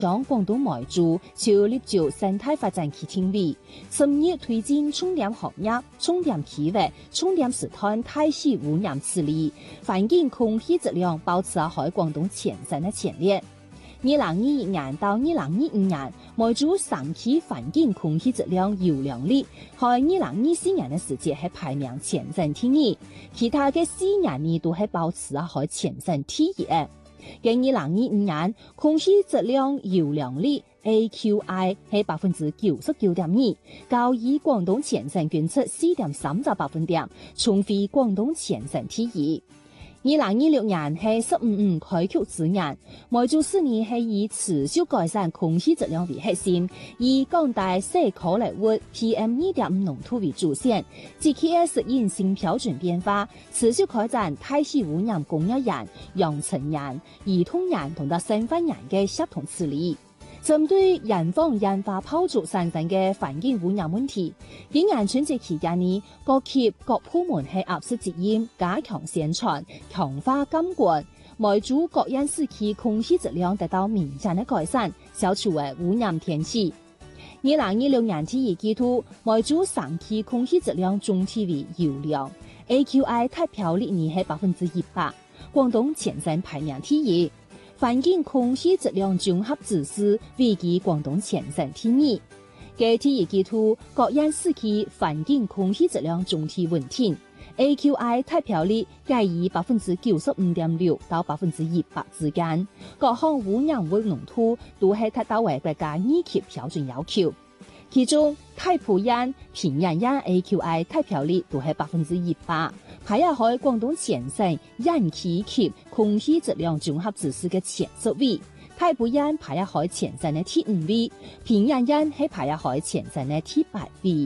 將廣東梅州朝立足生態發展期定位，深入推進重點行業、重點區域、重點時段大氣污染治理，環境空氣質量保持喺廣東前線的前列。2021年到2025年，梅州省區環境空氣質量優良率喺2024年的時節係排名前10第二，其他嘅4年呢都係保持喺前10第一。嘅2025年空氣質量優良率 AQI 係99.2%，較以廣東前線捐出4.3個百分點，重回廣東前線第一。2026年係15開局之年，梅州市呢係以持續改善空氣質量為核心，以降低社可粒物 PM2.5 濃度為主線，積極適應新標準變化，持續開展大氣污染供應鏈、養成鏈、兒童鏈同埋生產鏈嘅協同處理。針對人防煙花炮竹產生嘅環境污染問題，今年春節期間呢，各級各部門係壓實責任，加強宣傳，強化監管，梅州各縣市區空氣質量得到明顯的改善，消除嘅污染天氣。2026年第一季度，梅州省區空氣質量總體為優良 ，AQI 達標率呢係100%，廣東前線排名第一。環境空氣質量綜合指數位居廣東前10第二。嘅第一季度，各縣市區環境空氣質量總體穩定 ，AQI 達標率介於95.6%到100%之間，各項污染物濃度都係達到為國家2級標準要求。其中，大埔縣、平陽縣 AQI 達標率都係100%，排喺廣東前線縣區級空氣質量綜合指數嘅前10位。大埔縣排喺前線嘅第5位，平陽縣係排喺前線嘅第8位。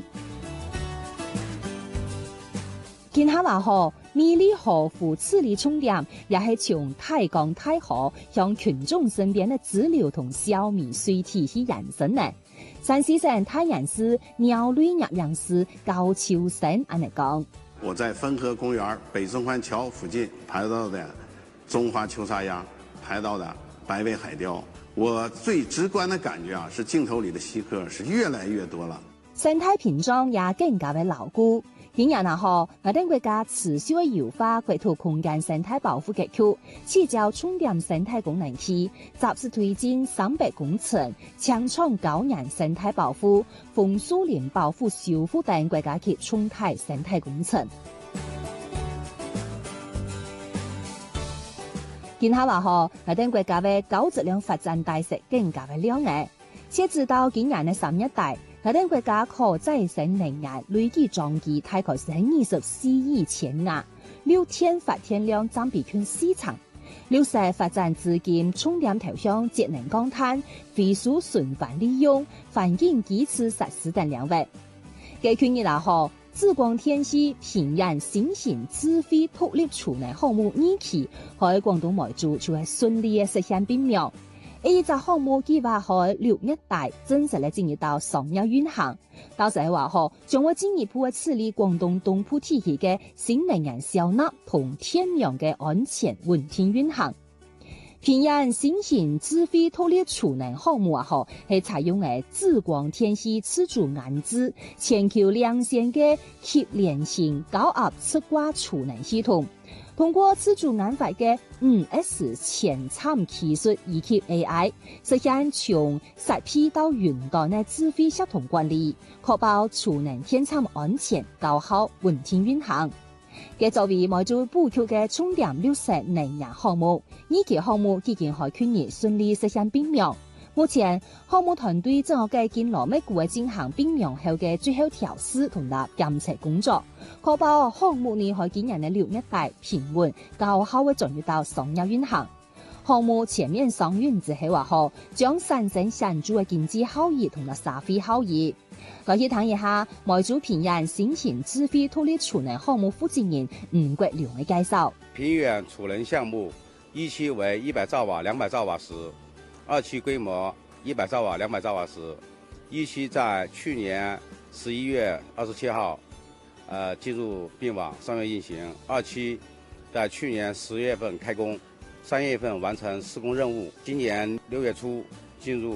見下話嗬，美麗河湖治理重點也係從大江大河向群眾身邊嘅支流同小米水體去延伸呢。山西省太原市鳥類養養師高秋生安尼講： 我在汾河公園北正環橋附近拍到的中華秋沙鴨，拍到的白尾海雕。我最直觀的感覺啊，是鏡頭裏的稀客是越來越多了。 生態屏障也更加的牢固。今年我哋國家持續優化國土空間生態保護格局，聚焦重點生態功能區，集思推進300工程，強創高年生態保護、楓樹林保護修復等國家級重大生態工程。今下話我哋國家嘅高質量發展大勢更加的亮眼，截止到今年的3月底。我哋國家可再生能源累計裝機大概是24億千瓦，6天發電量佔比近4成，60發展資金重點投向節能降碳、廢水循環利用、環境基礎設施等領域。嘅去年紫光天氣平陽新型自費獨立儲能項目2期喺廣東梅州就係順利嘅實現並苗。呢隻項目計劃喺6月底正式進入到商業運行，到時話將會進一步處理廣東東部地區嘅新能源消納同天然嘅安全穩定運行。平陽新型自費獨立儲能項目係採用嘅紫光天氣自主安置全球領先嘅協聯性高壓直掛儲能系統。通過自主研發嘅5S 前瞻技術以及 AI， 實現從實體到雲端嘅智慧協同管理，確保儲能天參安全、高效、穩定運行。嘅作為梅州布局嘅重點60能源項目，呢期項目已經喺去年順利實現並苗。目前項目團隊正喺計建羅密股嘅進行並苗後嘅最後調試同埋監測工作，確保項目呢喺今年嘅6月底平穩高效嘅進入到商業運行。項目全面商運之後將產生顯著嘅經濟效益同埋社會效益。我去談一下梅州平陽新型自費獨立儲能項目負責人吳國良嘅介紹。 平陽儲能項目1期為100兆瓦200兆瓦時，2期規模100兆瓦200兆瓦時，1期在去年11月27號進入並網商業運行，2期在去年10月份開工，3月份完成施工任務。今年6月初进入